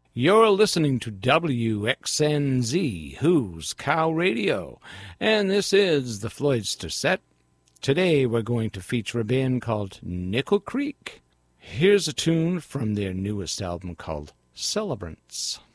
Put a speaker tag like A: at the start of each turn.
A: You're listening to WXNZ, Who's Cow Radio, and this is the Floydster Set. Today we're going to feature a band called Nickel Creek. Here's a tune from their newest album called Celebrants.